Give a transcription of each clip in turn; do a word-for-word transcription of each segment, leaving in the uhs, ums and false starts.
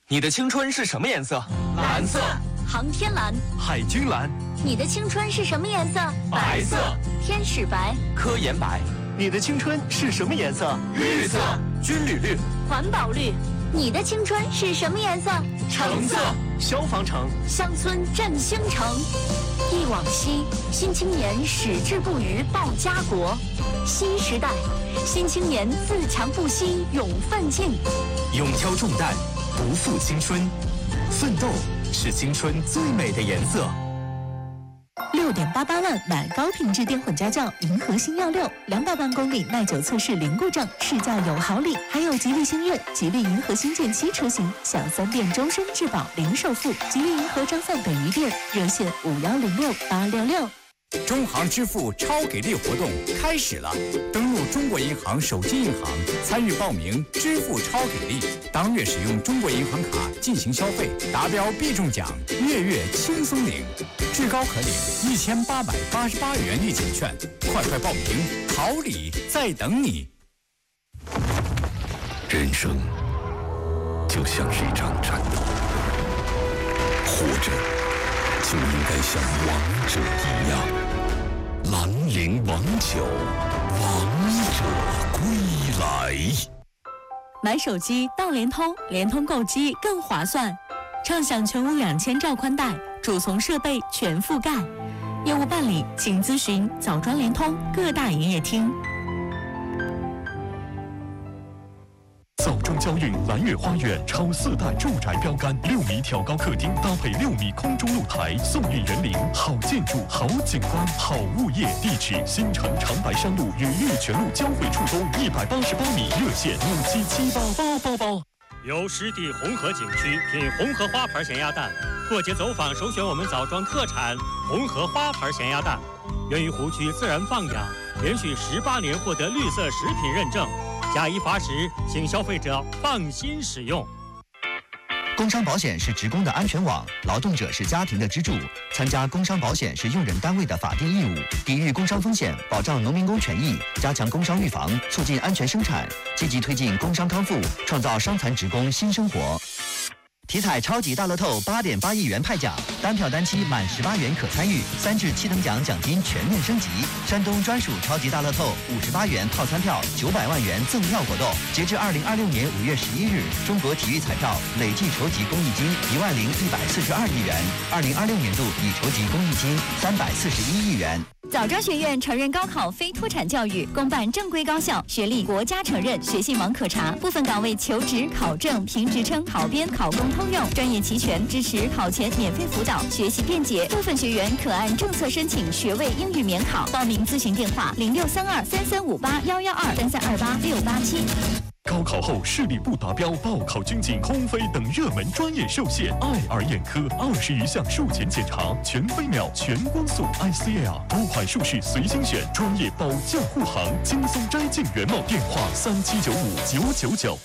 你的青春是什么颜色？ 蓝色。 航天蓝。 海军蓝。 你的青春是什么颜色？ 白色。 天使白。 科研白。 你的青春是什么颜色？ 绿色。 军旅绿。 环保绿。你的青春是什么颜色？ 橙色。 消防橙。 乡村振兴城。忆往昔，新青年矢志不渝报家国。新时代，新青年自强不息勇奋进。 勇挑重担，不负青春。奋斗是青春最美的颜色。 六点八八万买高品质电混家轿银河星耀六，两百万公里耐久测试零故障，试驾有好礼，还有吉利星越、吉利银河星舰七车型享三电终身质保零首付。吉利银河张范北宜店热线五幺零六八六六。 中行支付超给力活动开始了，登录中国银行手机银行参与报名支付超给力，当月使用中国银行卡进行消费，达标必中奖，月月轻松领，至高可领一千八百八十八元立减券，快快报名，好礼在等你。 人生就像是一场战斗，活着就应该像王者一样，兰陵王酒，王者归来。 买手机到联通，联通购机更划算，畅享全屋两千兆宽带，主从设备全覆盖。业务办理请咨询枣庄联通各大营业厅。 枣庄交运蓝悦花园超四代住宅标杆，六米挑高客厅搭配六米空中露台，送运园林，好建筑、好景观、好物业。地址：新城长白山路与玉泉路交汇处东一百八十八米，热线五七七八八八八。 由湿地红河景区品红河花牌咸鸭蛋，过节走访首选我们枣庄特产红河花牌咸鸭蛋，源于湖区自然放养，连续十八年获得绿色食品认证。假一罚十，请消费者放心使用。 工伤保险是职工的安全网，劳动者是家庭的支柱。参加工伤保险是用人单位的法定义务，抵御工伤风险，保障农民工权益，加强工伤预防，促进安全生产，积极推进工伤康复，创造伤残职工新生活。体彩超级大乐透八点八亿元派奖，单票单期满十八元可参与，三至七等奖奖金全面升级。山东专属超级大乐透五十八元套餐票九百万元赠票活动，截至二零二六年五月十一日，中国体育彩票累计筹集公益金一万零一百四十二亿元，二零二六年度已筹集公益金三百四十一亿元。 枣庄学院承认高考非脱产教育，公办正规高校，学历国家承认，学信网可查，部分岗位求职、考证、评职称、考编、考公通用，专业齐全，支持考前免费辅导，学习便捷。部分学员可按政策申请学位英语免考。报名咨询电话：零六三二三三五八幺幺二三三二八六八七。 高考后视力不达标、报考军警、空飞等热门专业受限，爱尔眼科二十余项术前检查，全飞秒、全光速 I C L， 多款术式随心选，专业保驾护航，轻松摘镜原貌。电话三七九五九九九。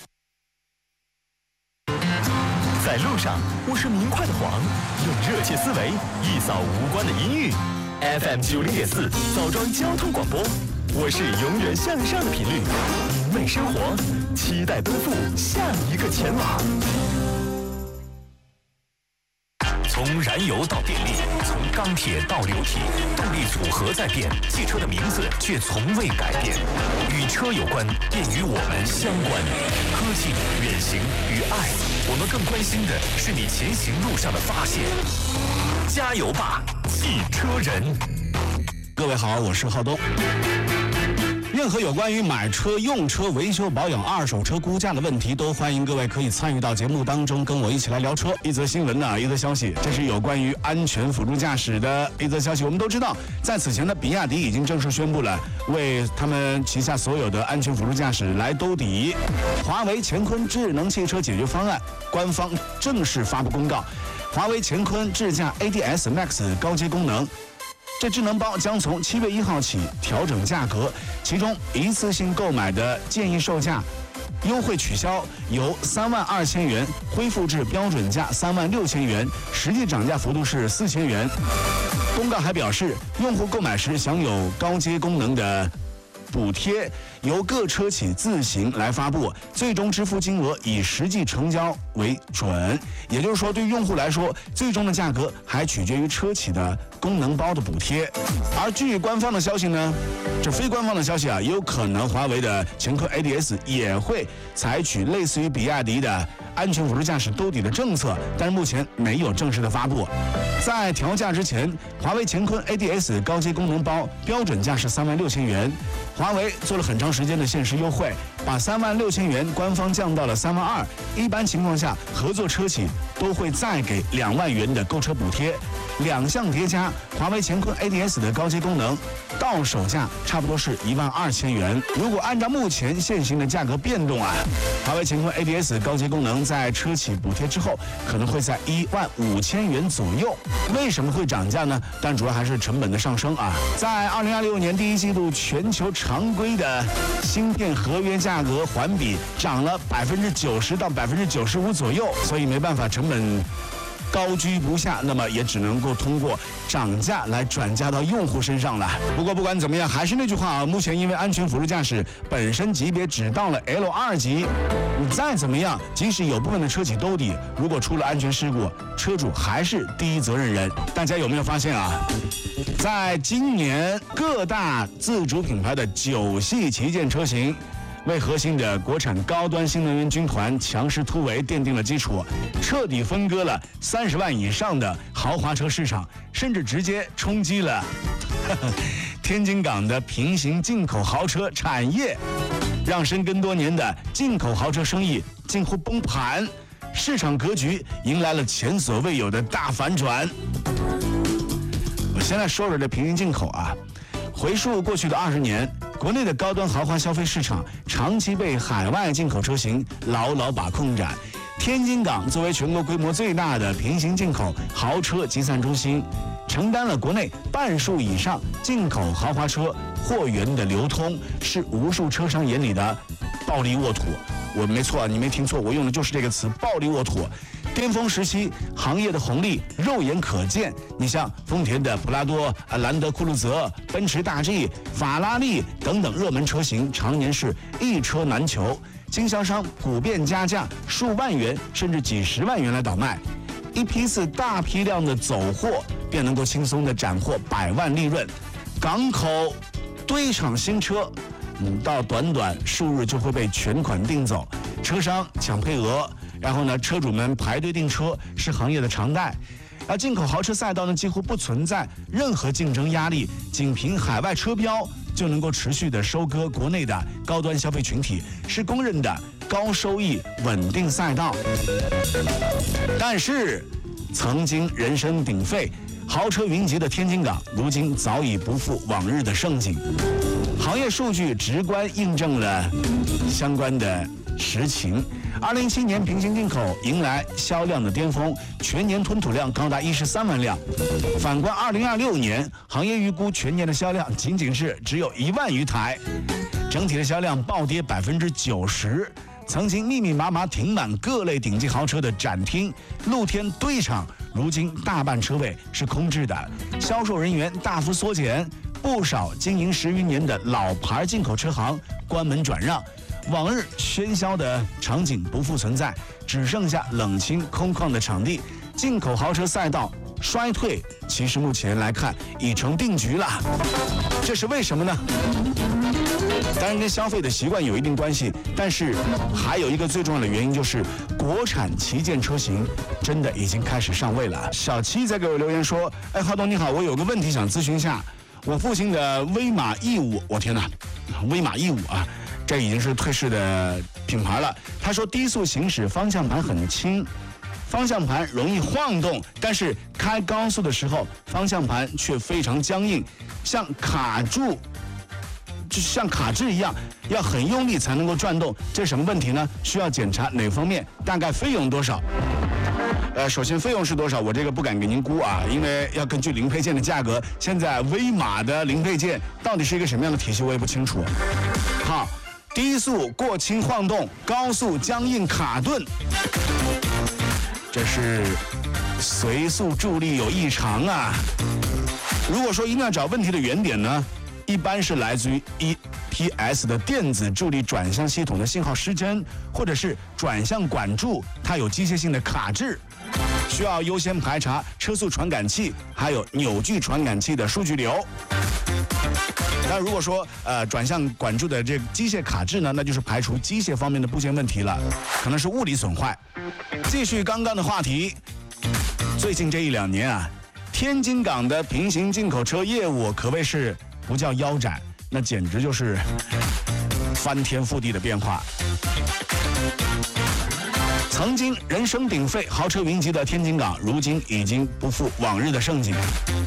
在路上，我是明快的黄，用热切思维一扫无关的阴郁。F M 九零点四，枣庄交通广播，我是永远向上的频率，明媚生活，期待奔赴下一个前往。 从燃油到电力，从钢铁到流体，动力组合在变，汽车的名字却从未改变。与车有关，便与我们相关。科技、远行与爱，我们更关心的是你前行路上的发现。加油吧，汽车人！ 各位好，我是浩东。任何有关于买车、用车、维修保养、二手车估价的问题，都欢迎各位可以参与到节目当中，跟我一起来聊车。一则新闻呢，一则消息，这是有关于安全辅助驾驶的一则消息。我们都知道，在此前呢，比亚迪已经正式宣布了，为他们旗下所有的安全辅助驾驶来兜底。华为乾坤智能汽车解决方案官方正式发布公告，华为乾坤智驾 A D S Max 高阶功能。这智能包将从七月一号起调整价格，其中一次性购买的建议售价优惠取消，由三万二千元恢复至标准价三万六千元，实际涨价幅度是四千元。公告还表示，用户购买时享有高阶功能的补贴由各车企自行来发布，最终支付金额以实际成交为准。也就是说，对用户来说，最终的价格还取决于车企的功能包的补贴。而据官方的消息呢，这非官方的消息啊，也有可能华为的乾坤 A D S 也会采取类似于比亚迪的安全辅助驾驶兜底的政策，但是目前没有正式的发布。在调价之前，华为乾坤 A D S 高阶功能包标准价是三万六千元，华为做了很长时间的限时优惠，把三万六千元官方降到了三万二。一般情况下，合作车企都会再给两万元的购车补贴，两项叠加，华为乾坤 A D S 的高阶功能到手价差不多是一万二千元。如果按照目前现行的价格变动啊，华为乾坤 A D S 高阶功能在车企补贴之后，可能会在一万五千元左右。为什么会涨价呢？但主要还是成本的上升啊。在二零二六年第一季度，全球常规的芯片合约价格环比涨了百分之九十到百分之九十五左右，所以没办法，成本高居不下，那么也只能够通过涨价来转嫁到用户身上了。不过不管怎么样，还是那句话啊，目前因为安全辅助驾驶本身级别只到了 L 二 级，你再怎么样，即使有部分的车企兜底，如果出了安全事故，车主还是第一责任人。大家有没有发现啊？在今年各大自主品牌的九系旗舰车型，为核心的国产高端新能源军团强势突围奠定了基础，彻底分割了三十万以上的豪华车市场，甚至直接冲击了呵呵天津港的平行进口豪车产业，让深耕多年的进口豪车生意近乎崩盘，市场格局迎来了前所未有的大反转。我现在说说这平行进口啊，回溯过去的二十年，国内的高端豪华消费市场长期被海外进口车型牢牢把控着。天津港作为全国规模最大的平行进口豪车集散中心，承担了国内半数以上进口豪华车货源的流通，是无数车商眼里的暴力沃土。我没错，你没听错，我用的就是这个词，暴力沃土。巅峰时期，行业的红利肉眼可见。你像丰田的普拉多、兰德酷路泽、奔驰大 G、法拉利等等热门车型，常年是一车难求，经销商普遍加价数万元甚至几十万元来倒卖，一批次大批量的走货便能够轻松的斩获百万利润。港口堆场新车，嗯，到短短数日就会被全款订走，车商抢配额。然后呢，车主们排队订车是行业的常态。而进口豪车赛道呢，几乎不存在任何竞争压力，仅凭海外车标就能够持续的收割国内的高端消费群体，是公认的高收益稳定赛道。但是，曾经人声鼎沸、豪车云集的天津港，如今早已不复往日的盛景。行业数据直观印证了相关的实情。二零一七年平行进口迎来销量的巅峰，全年吞吐量高达一十三万辆。反观二零二六年，行业预估全年的销量仅仅是只有一万余台，整体的销量暴跌百分之九十。曾经密密麻麻停满各类顶级豪车的展厅、露天堆场，如今大半车位是空置的，销售人员大幅缩减，不少经营十余年的老牌进口车行关门转让。往日喧嚣的场景不复存在，只剩下冷清空旷的场地。进口豪车赛道衰退，其实目前来看已成定局了。这是为什么呢？当然跟消费的习惯有一定关系，但是还有一个最重要的原因，就是国产旗舰车型真的已经开始上位了。小七在给我留言说：“哎，浩东你好，我有个问题想咨询一下，我父亲的威马 E 五，我天哪，威马 E 五啊！”这已经是退市的品牌了。他说低速行驶方向盘很轻，方向盘容易晃动，但是开高速的时候方向盘却非常僵硬，像卡住，就像卡滞一样，要很用力才能够转动。这是什么问题呢？需要检查哪方面？大概费用多少？呃，首先费用是多少？我这个不敢给您估啊，因为要根据零配件的价格。现在威马的零配件到底是一个什么样的体系，我也不清楚。好。低速过轻晃动，高速僵硬卡顿，这是随速助力有异常啊。如果说一定要找问题的原点呢，一般是来自于一 P S 的电子助力转向系统的信号失真，或者是转向管柱它有机械性的卡滞，需要优先排查车速传感器还有扭矩传感器的数据流。那如果说呃转向管柱的这个机械卡滞呢，那就是排除机械方面的部件问题了，可能是物理损坏。继续刚刚的话题，最近这一两年啊，天津港的平行进口车业务可谓是不叫腰斩，那简直就是翻天覆地的变化。曾经人声鼎沸、豪车云集的天津港，如今已经不复往日的盛景。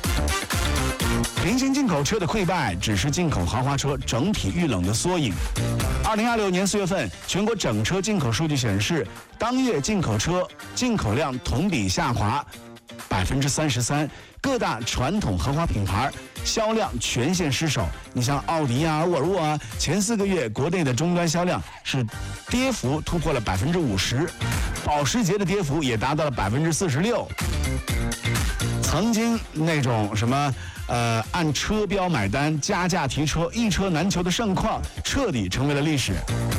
平行进口车的溃败，只是进口豪华车整体遇冷的缩影。二零二六年四月份，全国整车进口数据显示，当月进口车进口量同比下滑百分之三十三，各大传统豪华品牌销量全线失守。你像奥迪啊、沃尔沃啊，前四个月国内的终端销量是跌幅突破了百分之五十，保时捷的跌幅也达到了百分之四十六。曾经那种什么呃按车标买单、加价提车、一车难求的盛况，彻底成为了历史。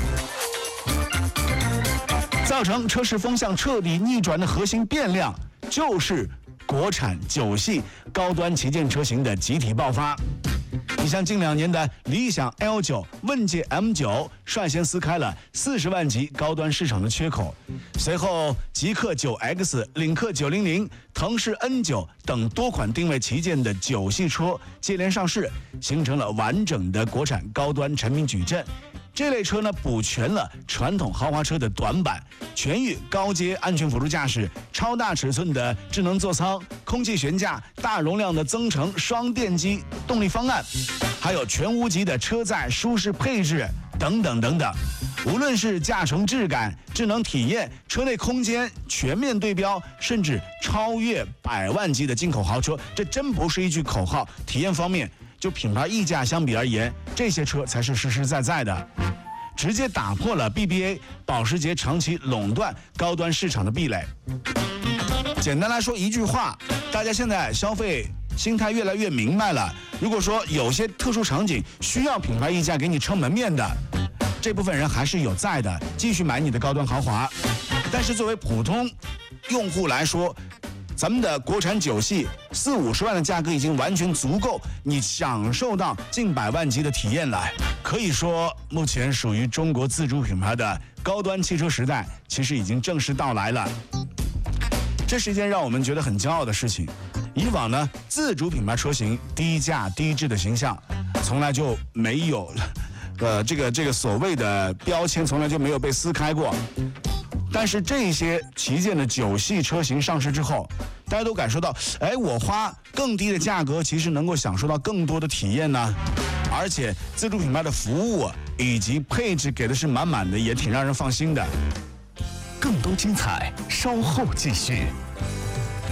造成车市风向彻底逆转的核心变量，就是国产九系高端旗舰车型的集体爆发。你像近两年的理想 L 九、问界 M 九，率先撕开了四十万级高端市场的缺口。随后，极氪 九 X、领克九零零、腾势 N 九等多款定位旗舰的九系车接连上市，形成了完整的国产高端成名矩阵。这类车呢，补全了传统豪华车的短板，全域高阶安全辅助驾驶、超大尺寸的智能座舱、空气悬架、大容量的增程双电机动力方案，还有全屋级的车载舒适配置等等等等。无论是驾乘质感、智能体验、车内空间全面对标，甚至超越百万级的进口豪车，这真不是一句口号。体验方面，就品牌溢价相比而言，这些车才是实实在在的，直接打破了 B B A 保时捷长期垄断高端市场的壁垒。简单来说一句话，大家现在消费心态越来越明白了。如果说有些特殊场景需要品牌溢价给你撑门面的，这部分人还是有在的，继续买你的高端豪华。但是作为普通用户来说，咱们的国产九系四五十万的价格已经完全足够你享受到近百万级的体验了。可以说，目前属于中国自主品牌的高端汽车时代，其实已经正式到来了。这是一件让我们觉得很骄傲的事情。以往呢，自主品牌车型低价低质的形象，从来就没有，呃，这个这个所谓的标签从来就没有被撕开过。但是这些旗舰的九系车型上市之后，大家都感受到，哎，我花更低的价格，其实能够享受到更多的体验呢。而且自主品牌的服务以及配置给的是满满的，也挺让人放心的。 更多精彩，稍后继续。